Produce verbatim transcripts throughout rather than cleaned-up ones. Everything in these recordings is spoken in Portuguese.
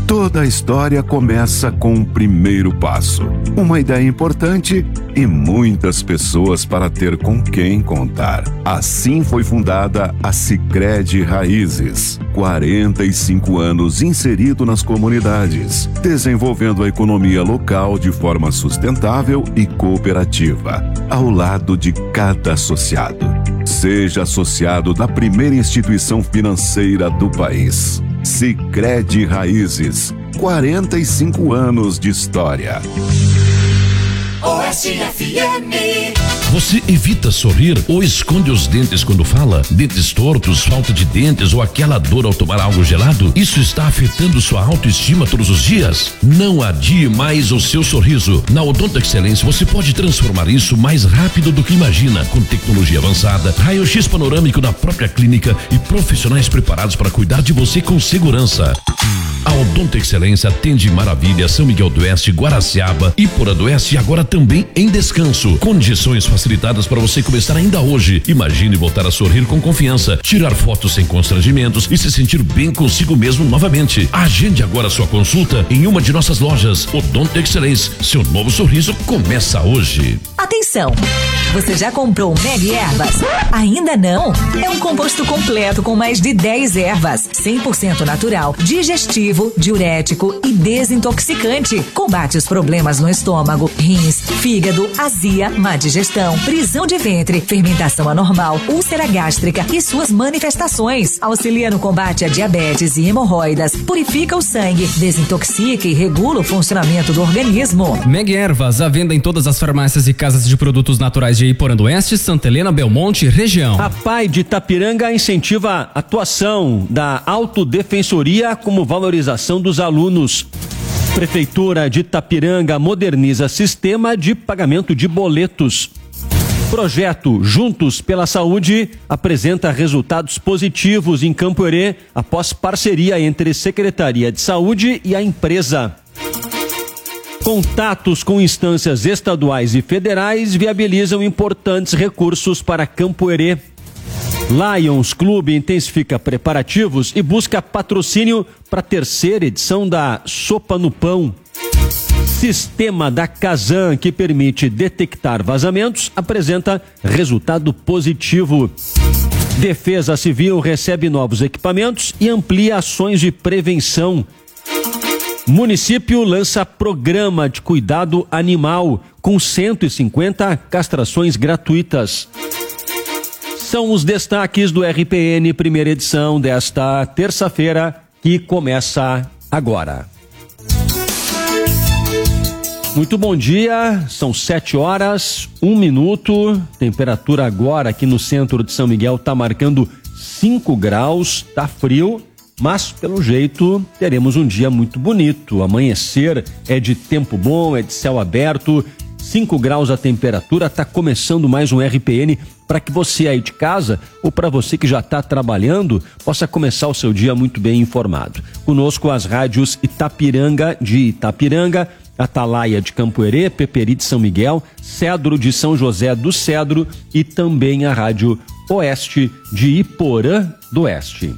Toda a história começa com um primeiro passo, uma ideia importante e muitas pessoas para ter com quem contar. Assim foi fundada a Sicredi Raízes. quarenta e cinco anos inserido nas comunidades, desenvolvendo a economia local de forma sustentável e cooperativa, ao lado de cada associado. Seja associado da primeira instituição financeira do país. Sicredi Raízes, quarenta e cinco anos de história. Oeste F M. Você evita sorrir ou esconde os dentes quando fala? Dentes tortos, falta de dentes ou aquela dor ao tomar algo gelado? Isso está afetando sua autoestima todos os dias? Não adie mais o seu sorriso. Na Odonto Excelência você pode transformar isso mais rápido do que imagina, com tecnologia avançada, raio-x panorâmico na própria clínica e profissionais preparados para cuidar de você com segurança. A Odonto Excelência atende Maravilha, São Miguel do Oeste, Guaraciaba, Iporã do Oeste e agora também em Descanso. Condições facilitadas para você começar ainda hoje. Imagine voltar a sorrir com confiança, tirar fotos sem constrangimentos e se sentir bem consigo mesmo novamente. Agende agora sua consulta em uma de nossas lojas. Odonto Excelência, seu novo sorriso começa hoje. Atenção! Você já comprou o Meg Ervas? Ainda não? É um composto completo com mais de dez ervas, cem por cento natural, digestivo, diurético e desintoxicante. Combate os problemas no estômago, rins, fígado, azia, má digestão, prisão de ventre, fermentação anormal, úlcera gástrica e suas manifestações. Auxilia no combate a diabetes e hemorroidas, purifica o sangue, desintoxica e regula o funcionamento do organismo. Meg Ervas, à venda em todas as farmácias e casas de produtos naturais de Iporã do Oeste, Santa Helena, Belmonte, região. A P A I de Itapiranga incentiva a atuação da Autodefensoria como valorização dos alunos. Prefeitura de Itapiranga moderniza sistema de pagamento de boletos. Projeto Juntos pela Saúde apresenta resultados positivos em Campoerê após parceria entre Secretaria de Saúde e a empresa. Contatos com instâncias estaduais e federais viabilizam importantes recursos para Campoerê. Lions Clube intensifica preparativos e busca patrocínio para a terceira edição da Sopa no Pão. Sistema da Casan, que permite detectar vazamentos, apresenta resultado positivo. Defesa Civil recebe novos equipamentos e amplia ações de prevenção. Município lança programa de cuidado animal com cento e cinquenta castrações gratuitas. São os destaques do R P N, primeira edição desta terça-feira, que começa agora. Muito bom dia, são sete horas, um minuto. Temperatura agora aqui no centro de São Miguel está marcando cinco graus, tá frio. Mas, pelo jeito, teremos um dia muito bonito. Amanhecer é de tempo bom, é de céu aberto, cinco graus a temperatura. Está começando mais um R P N para que você aí de casa ou para você que já está trabalhando possa começar o seu dia muito bem informado. Conosco as rádios Itapiranga de Itapiranga, Atalaia de Campoerê, Peperi de São Miguel, Cedro de São José do Cedro e também a Rádio Oeste de Iporã do Oeste.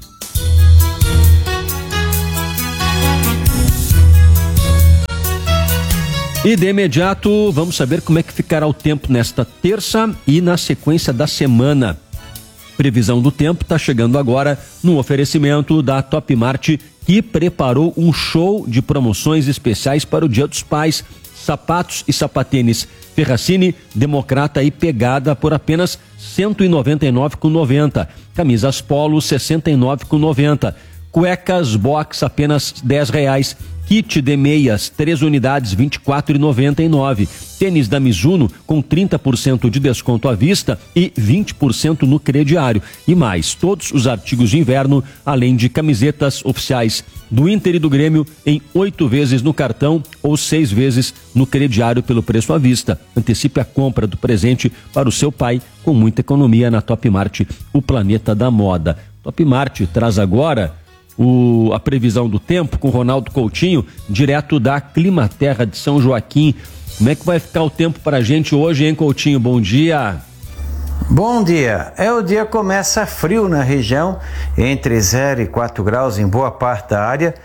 E de imediato vamos saber como é que ficará o tempo nesta terça e na sequência da semana. Previsão do tempo está chegando agora no oferecimento da Top Mart, que preparou um show de promoções especiais para o Dia dos Pais. Sapatos e sapatênis Ferracini, Democrata e Pegada por apenas cento e noventa e nove reais e noventa centavos. Camisas Polo sessenta e nove reais e noventa centavos. Cuecas Box apenas dez reais. Kit de meias, três unidades, vinte e quatro reais e noventa e nove centavos. Tênis da Mizuno com trinta por cento de desconto à vista e vinte por cento no crediário. E mais, todos os artigos de inverno, além de camisetas oficiais do Inter e do Grêmio em oito vezes no cartão ou seis vezes no crediário pelo preço à vista. Antecipe a compra do presente para o seu pai com muita economia na Top Mart, o planeta da moda. Top Mart traz agora O, a previsão do tempo com Ronaldo Coutinho, direto da Climaterra de São Joaquim. Como é que vai ficar o tempo para a gente hoje, hein, Coutinho? Bom dia. Bom dia. É, o dia começa frio na região, entre zero e quatro graus em boa parte da área.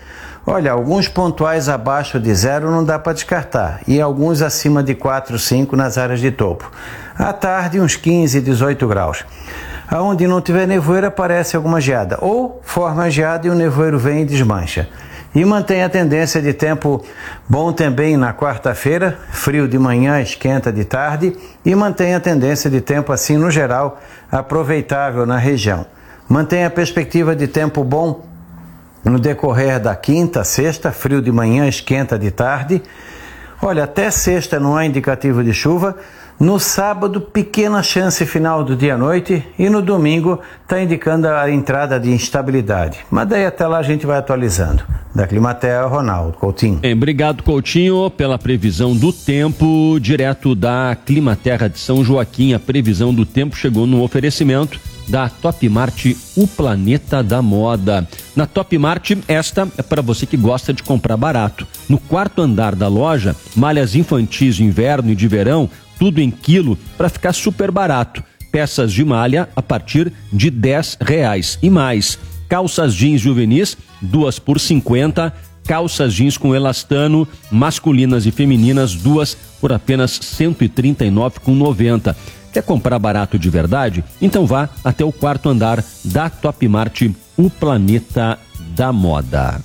Olha, alguns pontuais abaixo de zero não dá para descartar e alguns acima de quatro, cinco nas áreas de topo. À tarde, uns quinze, dezoito graus. Aonde não tiver nevoeiro, aparece alguma geada ou forma a geada e o nevoeiro vem e desmancha. E mantém a tendência de tempo bom também na quarta-feira, frio de manhã, esquenta de tarde, e mantém a tendência de tempo assim no geral aproveitável na região. Mantém a perspectiva de tempo bom no decorrer da quinta, sexta, frio de manhã, esquenta de tarde. Olha, até sexta não há indicativo de chuva. No sábado, pequena chance final do dia à noite e no domingo está indicando a entrada de instabilidade. Mas daí até lá a gente vai atualizando. Da Climaterra, Ronaldo Coutinho. Bem, obrigado, Coutinho, pela previsão do tempo, direto da Climaterra de São Joaquim. A previsão do tempo chegou no oferecimento da Top Mart, o planeta da moda. Na Top Mart, esta é para você que gosta de comprar barato. No quarto andar da loja, malhas infantis de inverno e de verão, tudo em quilo para ficar super barato. Peças de malha a partir de dez reais e mais. Calças jeans juvenis, duas por cinquenta. Calças jeans com elastano, masculinas e femininas, duas por apenas cento e trinta e nove reais e noventa centavos. Quer comprar barato de verdade? Então vá até o quarto andar da Top Mart, o planeta da moda.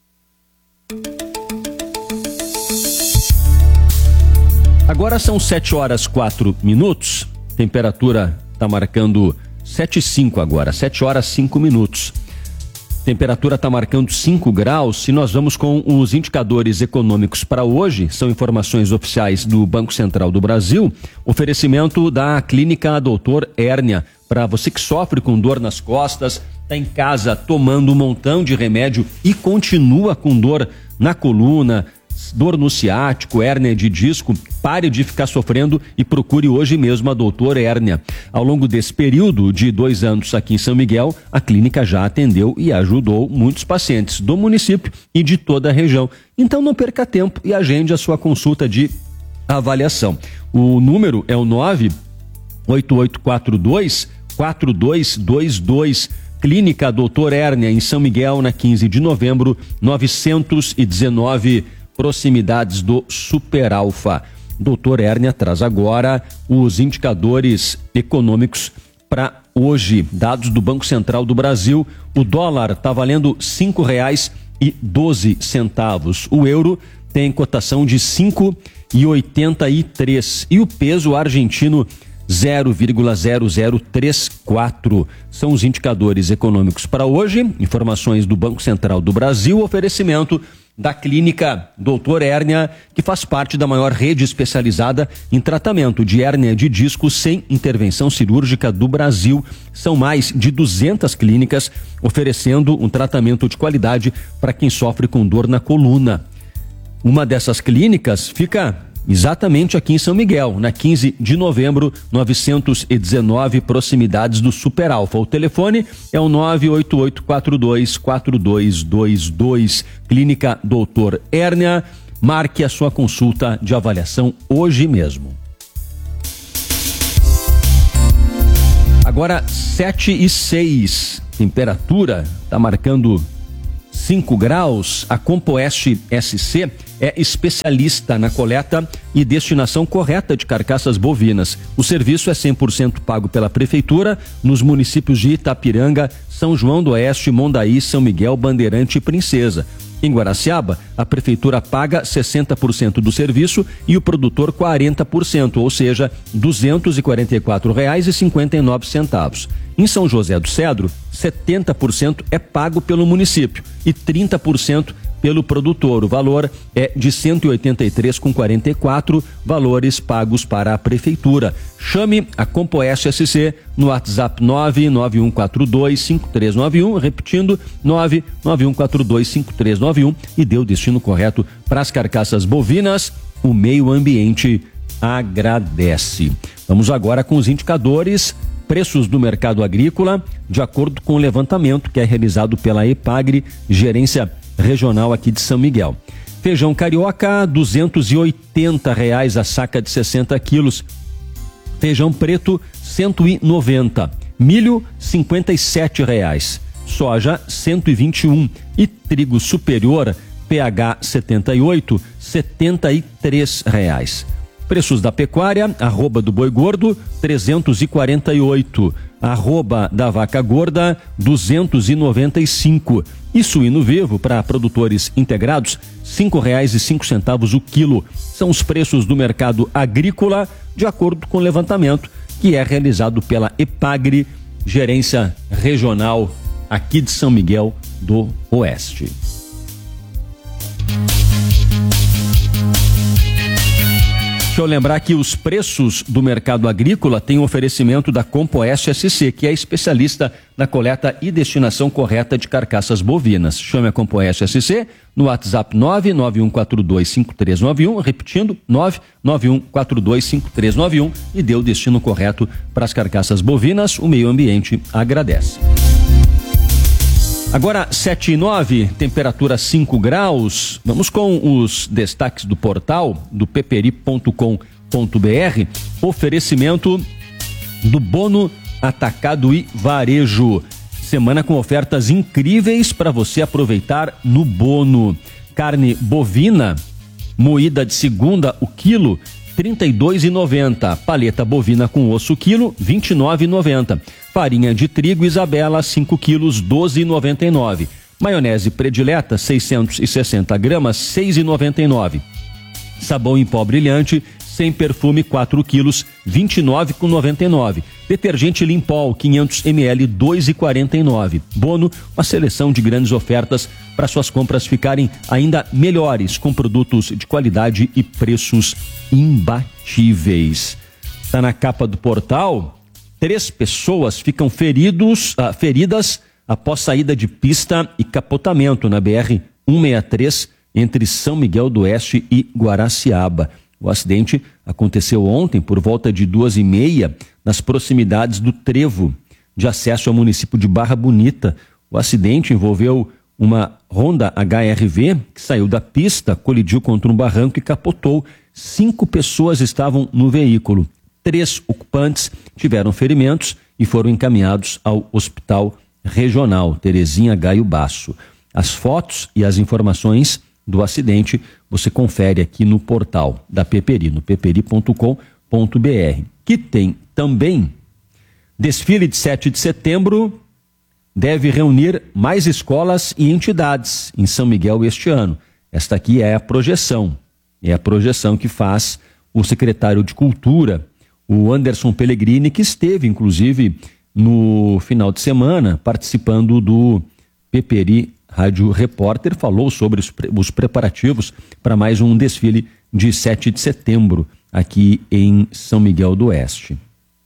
Agora são sete horas quatro minutos. Temperatura está marcando sete e cinco agora, sete horas cinco minutos. Temperatura está marcando cinco graus. E nós vamos com os indicadores econômicos para hoje. São informações oficiais do Banco Central do Brasil. Oferecimento da Clínica Doutor Hérnia. Para você que sofre com dor nas costas, está em casa tomando um montão de remédio e continua com dor na coluna, dor no ciático, hérnia de disco, pare de ficar sofrendo e procure hoje mesmo a Doutor Hérnia. Ao longo desse período de dois anos aqui em São Miguel, a clínica já atendeu e ajudou muitos pacientes do município e de toda a região. Então não perca tempo e agende a sua consulta de avaliação. O número é o nove oito oito quatro dois quatro dois dois dois. Clínica Doutor Hérnia em São Miguel, na quinze de novembro, novecentos e dezenove, proximidades do Super Alfa. Doutor Hérnia traz agora os indicadores econômicos para hoje. Dados do Banco Central do Brasil. O dólar está valendo cinco reais e doze centavos. O euro tem cotação de cinco e oitenta e três. E o peso argentino zero vírgula zero zero três quatro. São os indicadores econômicos para hoje. Informações do Banco Central do Brasil. Oferecimento da Clínica Doutor Hérnia, que faz parte da maior rede especializada em tratamento de hérnia de disco sem intervenção cirúrgica do Brasil. São mais de duzentas clínicas oferecendo um tratamento de qualidade para quem sofre com dor na coluna. Uma dessas clínicas fica exatamente aqui em São Miguel, na quinze de novembro, novecentos e dezenove, proximidades do Super Alfa. O telefone é o nove oito oito quatro dois quatro dois dois dois. Clínica Doutor Hérnia. Marque a sua consulta de avaliação hoje mesmo. Agora sete e seis. Temperatura está marcando cinco graus. A Compoeste S C é especialista na coleta e destinação correta de carcaças bovinas. O serviço é cem por cento pago pela Prefeitura nos municípios de Itapiranga, São João do Oeste, Mondaí, São Miguel, Bandeirante e Princesa. Em Guaraciaba, a Prefeitura paga sessenta por cento do serviço e o produtor quarenta por cento, ou seja, duzentos e quarenta e quatro reais e cinquenta e nove centavos. Em São José do Cedro, setenta por cento é pago pelo município e trinta por cento pelo produtor. O valor é de cento e oitenta e três reais e quarenta e quatro centavos, valores pagos para a Prefeitura. Chame a Compoeste S C no WhatsApp nove nove um quatro dois cinco três nove um, repetindo, nove nove um quatro dois cinco três nove um, e dê o destino correto para as carcaças bovinas. O meio ambiente agradece. Vamos agora com os indicadores. Preços do mercado agrícola, de acordo com o levantamento que é realizado pela EPAGRE, gerência regional aqui de São Miguel. Feijão carioca, duzentos e oitenta reais a saca de sessenta quilos. Feijão preto, cento e noventa. Milho, cinquenta e sete reais. Soja, cento e vinte e um. E trigo superior, P H setenta e oito, setenta e três reais. Preços da pecuária, arroba do boi gordo, trezentos e quarenta e oito. Arroba da vaca gorda, duzentos e noventa e cinco. E suíno vivo para produtores integrados, cinco reais e cinco centavos o quilo. São os preços do mercado agrícola, de acordo com o levantamento que é realizado pela EPAGRE, Gerência Regional aqui de São Miguel do Oeste. Deixa eu lembrar que os preços do mercado agrícola têm um oferecimento da Compoeste S C, que é especialista na coleta e destinação correta de carcaças bovinas. Chame a Compoeste S C no WhatsApp nove nove um quatro dois cinco três nove um, repetindo, nove nove um quatro dois cinco três nove um, e dê o destino correto para as carcaças bovinas. O meio ambiente agradece. Agora, sete e nove, temperatura cinco graus. Vamos com os destaques do portal do peperi ponto com ponto br. Oferecimento do Bono Atacado e Varejo. Semana com ofertas incríveis para você aproveitar no Bono. Carne bovina moída de segunda o quilo, trinta e dois reais e noventa centavos. Paleta bovina com osso quilo, vinte e nove reais e noventa centavos. Farinha de trigo Isabela, cinco quilos, doze reais e noventa e nove centavos. Maionese predileta, seiscentos e sessenta gramas, seis reais e noventa e nove centavos. Sabão em pó brilhante, sem perfume, quatro quilos, vinte e nove reais e noventa e nove centavos. Detergente Limpol, quinhentos mililitros, dois reais e quarenta e nove centavos. Bono, uma seleção de grandes ofertas para suas compras ficarem ainda melhores, com produtos de qualidade e preços imbatíveis. Está na capa do portal. Três pessoas ficam feridos, ah, feridas após saída de pista e capotamento na B R cento e sessenta e três entre São Miguel do Oeste e Guaraciaba. O acidente aconteceu ontem por volta de duas e meia nas proximidades do trevo de acesso ao município de Barra Bonita. O acidente envolveu uma Honda H R V que saiu da pista, colidiu contra um barranco e capotou. Cinco pessoas estavam no veículo. Três ocupantes tiveram ferimentos e foram encaminhados ao Hospital Regional Terezinha Gaio Basso. As fotos e as informações do acidente você confere aqui no portal da Peperi, no peperi ponto com ponto br, que tem também desfile de sete de setembro, deve reunir mais escolas e entidades em São Miguel este ano. Esta aqui é a projeção, é a projeção que faz o secretário de Cultura, o Anderson Pellegrini, que esteve, inclusive, no final de semana, participando do Peperi Rádio Repórter, falou sobre os, pre- os preparativos para mais um desfile de sete de setembro, aqui em São Miguel do Oeste.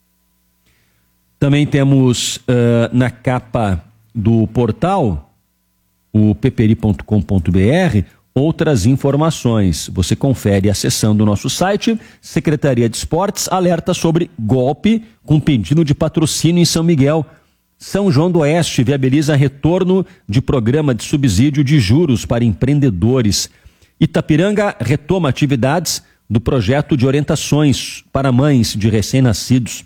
Também temos uh, na capa do portal, o peperi ponto com ponto br, outras informações. Você confere acessando o nosso site. Secretaria de Esportes alerta sobre golpe com pedido de patrocínio em São Miguel. São João do Oeste viabiliza retorno de programa de subsídio de juros para empreendedores. Itapiranga retoma atividades do projeto de orientações para mães de recém-nascidos.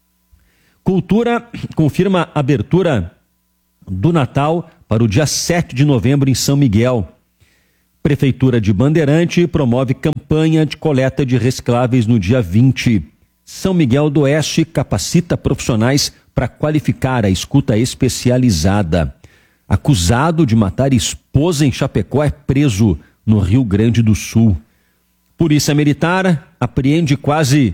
Cultura confirma abertura do Natal para o dia sete de novembro em São Miguel. Prefeitura de Bandeirante promove campanha de coleta de recicláveis no dia vinte. São Miguel do Oeste capacita profissionais para qualificar a escuta especializada. Acusado de matar esposa em Chapecó é preso no Rio Grande do Sul. Polícia Militar apreende quase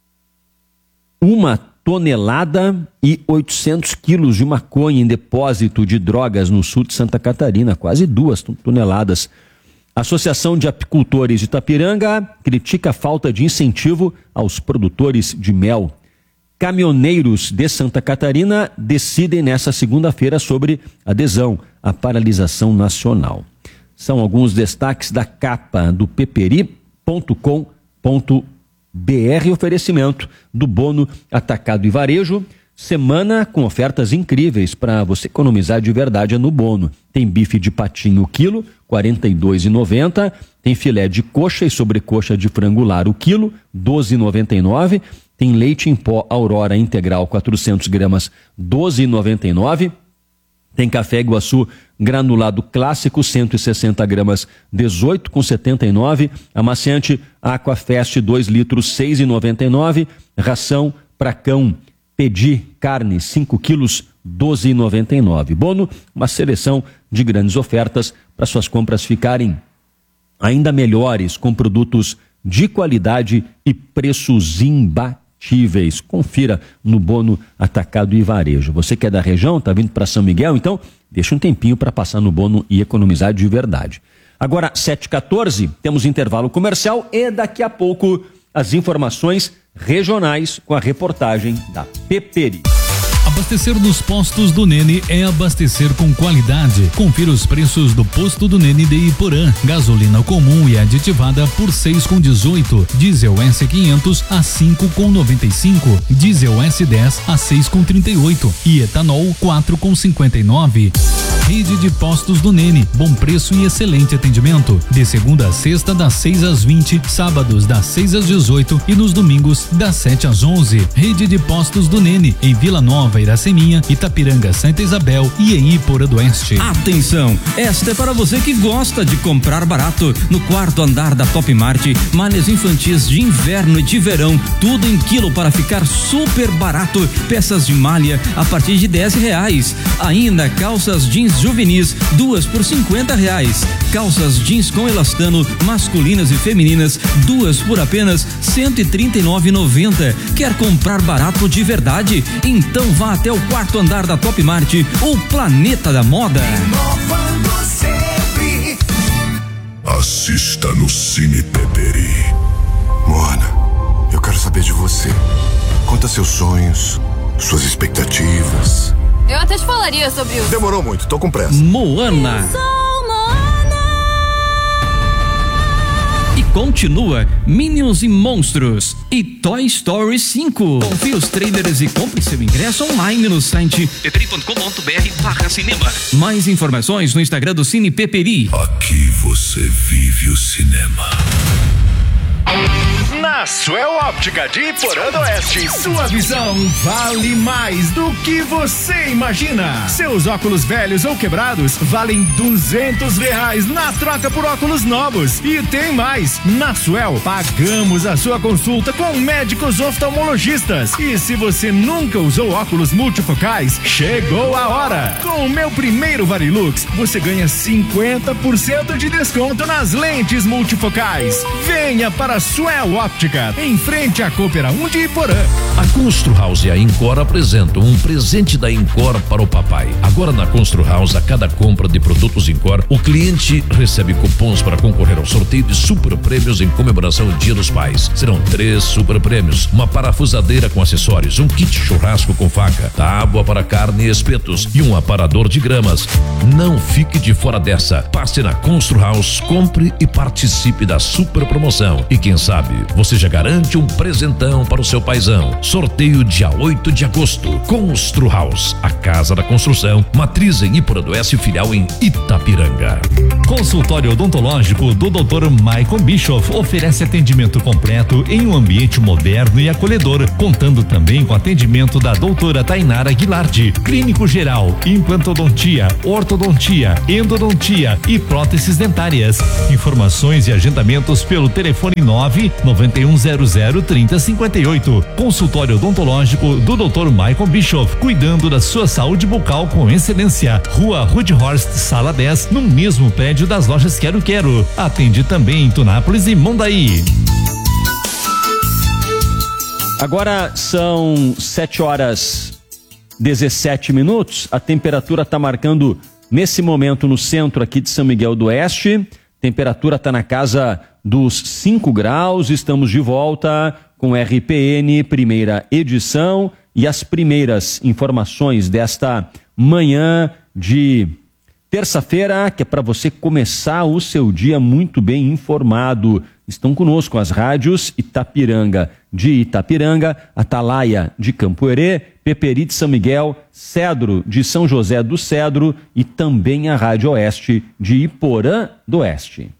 uma tonelada e oitocentos quilos de maconha em depósito de drogas no sul de Santa Catarina, quase duas toneladas. Associação de Apicultores de Itapiranga critica a falta de incentivo aos produtores de mel. Caminhoneiros de Santa Catarina decidem nesta segunda-feira sobre adesão à paralisação nacional. São alguns destaques da capa do peperi ponto com ponto br, oferecimento do Bono Atacado e Varejo. Semana com ofertas incríveis para você economizar de verdade no Bono. Tem bife de patinho o quilo, quarenta e dois reais e noventa centavos. Tem filé de coxa e sobrecoxa de frango lar o quilo, doze reais e noventa e nove centavos. Tem leite em pó Aurora Integral quatrocentas gramas, doze reais e noventa e nove centavos. Tem café Iguaçu granulado clássico, cento e sessenta gramas, dezoito reais e setenta e nove centavos. Amaciante Aquafest, dois litros, seis reais e noventa e nove centavos. Ração para cão Pedi carne, cinco quilos, doze reais e noventa e nove centavos. Bono, uma seleção de grandes ofertas para suas compras ficarem ainda melhores, com produtos de qualidade e preços imbatíveis. Confira no Bono Atacado e Varejo. Você que é da região, está vindo para São Miguel, então deixa um tempinho para passar no Bono e economizar de verdade. Agora, sete e quatorze, temos intervalo comercial e daqui a pouco as informações regionais com a reportagem da Peperi. Abastecer nos postos do Nene é abastecer com qualidade. Confira os preços do posto do Nene de Iporã. Gasolina comum e aditivada por seis reais e dezoito centavos. Diesel S quinhentos a cinco reais e noventa e cinco centavos. Diesel S dez a seis reais e trinta e oito centavos. E etanol quatro reais e cinquenta e nove centavos. Rede de postos do Nene, bom preço e excelente atendimento. De segunda a sexta, das seis às vinte, sábados das seis às dezoito e nos domingos das sete às onze. Rede de postos do Nene, em Vila Nova, Iraceminha, Itapiranga, Santa Isabel e em Iporã do Oeste. Atenção, esta é para você que gosta de comprar barato. No quarto andar da Top Mart, malhas infantis de inverno e de verão, tudo em quilo para ficar super barato. Peças de malha a partir de dez reais. Ainda calças jeans juvenis, duas por cinquenta reais. Calças jeans com elastano, masculinas e femininas, duas por apenas cento e trinta e nove reais e noventa centavos. Quer comprar barato de verdade? Então vá até o quarto andar da Top Mart, o planeta da moda. Inovando sempre. Assista no Cine Peperi. Moana, eu quero saber de você. Conta seus sonhos, suas expectativas. Eu até te falaria sobre o... Demorou muito, tô com pressa. Moana. E continua Minions e Monstros e Toy Story cinco. Confira os trailers e compre seu ingresso online no site peperi ponto com ponto br barra cinema. Mais informações no Instagram do Cine Peperi. Aqui você vive o cinema. Na Suel Óptica de Iporã do Oeste, sua visão vale mais do que você imagina. Seus óculos velhos ou quebrados valem duzentos reais na troca por óculos novos. E tem mais, na Suel pagamos a sua consulta com médicos oftalmologistas. E se você nunca usou óculos multifocais, chegou a hora. Com o meu primeiro Varilux, você ganha cinquenta por cento de desconto nas lentes multifocais. Venha para a Suel Óptica, em frente à Coopera um de Iporã. A Constru House e a Incor apresentam um presente da Incor para o papai. Agora na Constru House, a cada compra de produtos Incor, o cliente recebe cupons para concorrer ao sorteio de super prêmios em comemoração ao Dia dos Pais. Serão três super prêmios, uma parafusadeira com acessórios, um kit churrasco com faca, tábua para carne e espetos e um aparador de gramas. Não fique de fora dessa. Passe na Constru House, compre e participe da super promoção. E quem sabe, você já garante um presentão para o seu paizão. Sorteio dia oito de agosto. Constru House, a casa da construção, matriz em Iporã do Oeste, filial em Itapiranga. Consultório odontológico do doutor Michael Bischoff oferece atendimento completo em um ambiente moderno e acolhedor, contando também com atendimento da doutora Tainara Guilardi, clínico geral, implantodontia, ortodontia, endodontia e próteses dentárias. Informações e agendamentos pelo telefone nove nove um zero zero trinta cinquenta e oito. Consultório odontológico do doutor Michael Bischoff, cuidando da sua saúde bucal com excelência. Rua Rudhorst, sala dez, no mesmo prédio das lojas Quero Quero. Atende também em Tunápolis e Mondaí. Agora são sete horas dezessete minutos. A temperatura está marcando nesse momento no centro aqui de São Miguel do Oeste. Temperatura está na casa dos cinco graus. Estamos de volta com R P N, primeira edição, e as primeiras informações desta manhã de terça-feira, que é para você começar o seu dia muito bem informado. Estão conosco as rádios Itapiranga de Itapiranga, Atalaia de Campo Herê, Peperi de São Miguel, Cedro de São José do Cedro e também a Rádio Oeste de Iporã do Oeste.